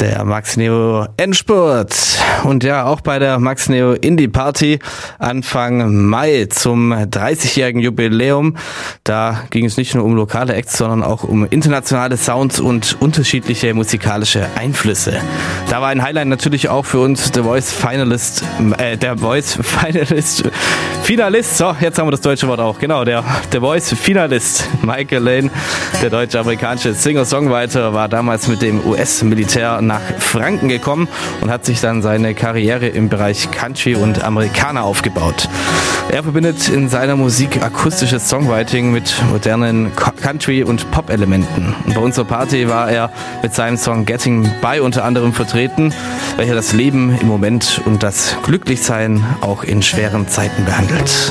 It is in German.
Der Max Neo Endspurt. Und ja, auch bei der Max Neo Indie Party Anfang Mai zum 30-jährigen Jubiläum. Da ging es nicht nur um lokale Acts, sondern auch um internationale Sounds und unterschiedliche musikalische Einflüsse. Da war ein Highlight natürlich auch für uns der Voice Finalist, so, jetzt haben wir das deutsche Wort auch, genau, der Voice Finalist Michael Lane, der deutsch-amerikanische Singer-Songwriter, war damals mit dem US-Militär nach Franken gekommen und hat sich dann seine Karriere im Bereich Country und Amerikaner aufgebaut. Er verbindet in seiner Musik akustisches Songwriting mit modernen Country- und Pop-Elementen. Und bei unserer Party war er mit seinem Song Getting By unter anderem vertreten, welcher das Leben im Moment und das Glücklichsein auch in schweren Zeiten behandelt.